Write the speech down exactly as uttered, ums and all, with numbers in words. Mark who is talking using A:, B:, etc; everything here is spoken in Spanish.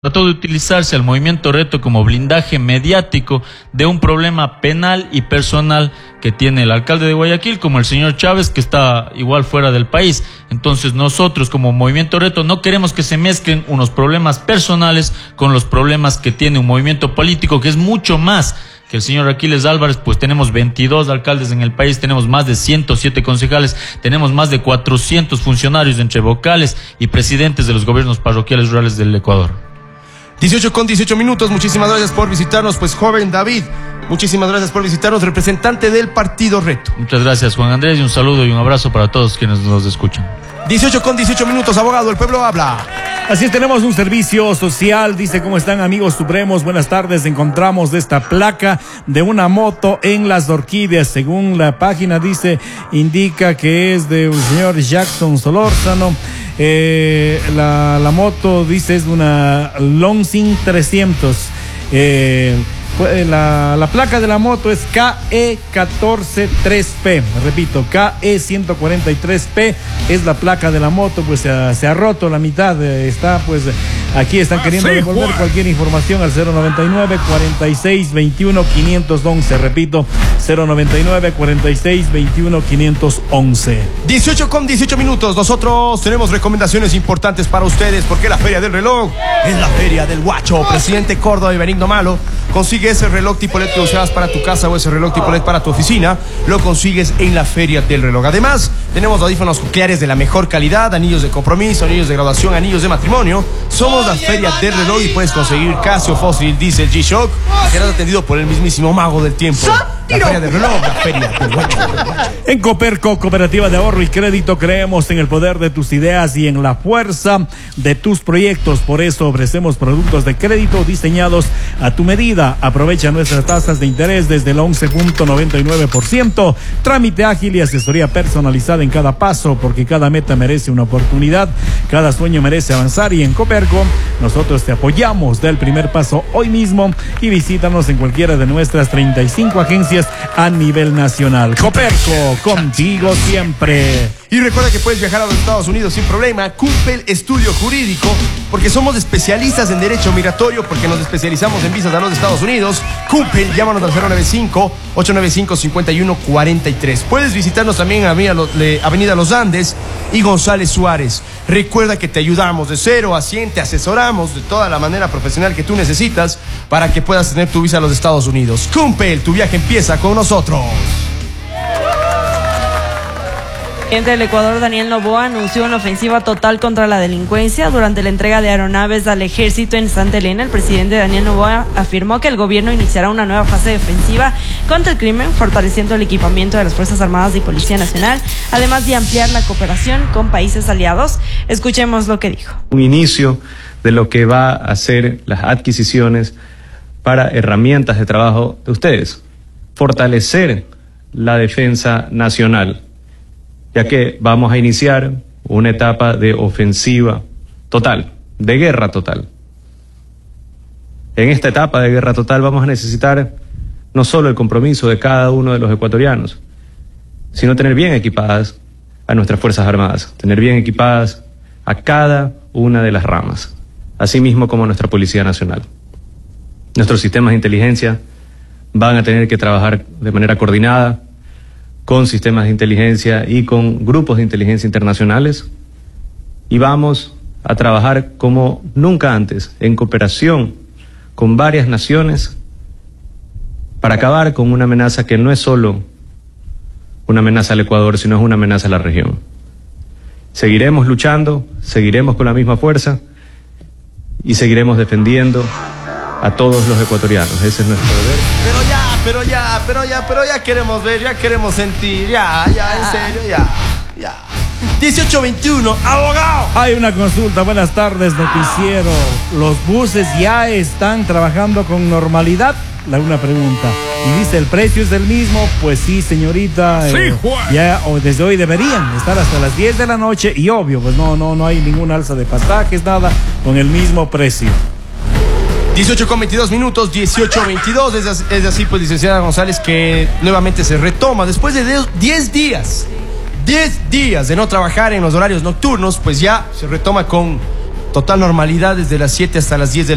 A: Trató de utilizarse al movimiento Reto como blindaje mediático de un problema penal y personal que tiene el alcalde de Guayaquil, como el señor Chávez, que está igual fuera del país. Entonces nosotros como movimiento Reto no queremos que se mezclen unos problemas personales con los problemas que tiene un movimiento político, que es mucho más que el señor Aquiles Álvarez. Pues tenemos veintidós alcaldes en el país, tenemos más de ciento siete concejales, tenemos más de cuatrocientos funcionarios entre vocales y presidentes de los gobiernos parroquiales rurales del Ecuador.
B: dieciocho con dieciocho minutos, muchísimas gracias por visitarnos, pues joven David, muchísimas gracias por visitarnos, representante del Partido Reto.
A: Muchas gracias, Juan Andrés, y un saludo y un abrazo para todos quienes nos escuchan.
B: dieciocho con dieciocho minutos, abogado, el pueblo habla.
C: Así es, tenemos un servicio social, dice, ¿cómo están, amigos supremos? Buenas tardes, encontramos esta placa de una moto en Las Orquídeas, según la página dice, indica que es de un señor Jackson Solórzano. Eh, la, la moto dice es una Longsin trescientos. Eh, la, la placa de la moto es K E catorce tres P. Repito, K E ciento cuarenta y tres P es la placa de la moto. Pues se, se ha roto la mitad. Eh, está pues aquí están queriendo ah, sí, devolver Juan. Cualquier información al cero noventa y nueve, cuarenta y seis, veintiuno, quinientos once. Repito, cero noventa y nueve, cuarenta y seis, veintiuno, quinientos once.
B: dieciocho con dieciocho minutos. Nosotros tenemos recomendaciones importantes para ustedes, porque la Feria del Reloj es la Feria del Guacho. Presidente Córdoba y Benigno Malo, consigue ese reloj tipo L E D que usabas para tu casa o ese reloj tipo L E D para tu oficina, lo consigues en la Feria del Reloj. Además, tenemos audífonos cocleares de la mejor calidad, anillos de compromiso, anillos de graduación, anillos de matrimonio. Somos la Feria del Reloj y puedes conseguir Casio, Fossil, Diesel, G-Shock. Serás atendido por el mismísimo mago del tiempo. La Feria del Reloj, la Feria del Guacho.
C: En Coperco, Cooperativa de Ahorro y Crédito, creemos en el poder de tus ideas y en la fuerza de tus proyectos. Por eso ofrecemos productos de crédito diseñados a tu medida. Aprovecha nuestras tasas de interés desde el once punto noventa y nueve por ciento. Trámite ágil y asesoría personalizada en cada paso, porque cada meta merece una oportunidad, cada sueño merece avanzar, y en Coperco nosotros te apoyamos. Da el primer paso hoy mismo y visítanos en cualquiera de nuestras treinta y cinco agencias a nivel nacional. Coperco, contigo siempre.
B: Y recuerda que puedes viajar a los Estados Unidos sin problema. Cumpel Estudio Jurídico, porque somos especialistas en derecho migratorio, porque nos especializamos en visas a los Estados Unidos. Cumpel, llámanos al cero noventa y cinco, ochocientos noventa y cinco, cincuenta y uno cuarenta y tres. Puedes visitarnos también en Avenida Los Andes y González Suárez. Recuerda que te ayudamos de cero a cien, te asesoramos de toda la manera profesional que tú necesitas para que puedas tener tu visa a los Estados Unidos. Cumpel, tu viaje empieza con nosotros.
D: El presidente del Ecuador, Daniel Noboa, anunció una ofensiva total contra la delincuencia durante la entrega de aeronaves al ejército en Santa Elena. El presidente Daniel Noboa afirmó que el gobierno iniciará una nueva fase de ofensiva contra el crimen, fortaleciendo el equipamiento de las Fuerzas Armadas y Policía Nacional, además de ampliar la cooperación con países aliados. Escuchemos lo que dijo.
E: Un inicio de lo que va a ser las adquisiciones para herramientas de trabajo de ustedes. Fortalecer la defensa nacional, ya que vamos a iniciar una etapa de ofensiva total, de guerra total. En esta etapa de guerra total vamos a necesitar no solo el compromiso de cada uno de los ecuatorianos, sino tener bien equipadas a nuestras Fuerzas Armadas, tener bien equipadas a cada una de las ramas, así mismo como nuestra Policía Nacional. Nuestros sistemas de inteligencia van a tener que trabajar de manera coordinada con sistemas de inteligencia y con grupos de inteligencia internacionales, y vamos a trabajar como nunca antes, en cooperación con varias naciones, para acabar con una amenaza que no es solo una amenaza al Ecuador, sino es una amenaza a la región. Seguiremos luchando, seguiremos con la misma fuerza y seguiremos defendiendo a todos los ecuatorianos. Ese es nuestro deber.
B: Pero ya, pero ya, pero ya, pero ya queremos ver, ya queremos sentir, ya, ya, en serio, ya, ya. dieciocho veintiuno, abogado.
C: Hay una consulta, buenas tardes, noticiero. ¿Los buses ya están trabajando con normalidad? La una pregunta. Y dice, ¿el precio es el mismo? Pues sí, señorita.
B: Sí,
C: eh,
B: Juan.
C: Ya o desde hoy deberían estar hasta las diez de la noche, y obvio, pues no, no, no hay ningún alza de pasajes, nada, con el mismo precio.
B: dieciocho con veintidós minutos, dieciocho veintidós, es así, es así pues, licenciada González, que nuevamente se retoma después de diez días, diez días de no trabajar en los horarios nocturnos, pues ya se retoma con total normalidad desde las siete hasta las diez de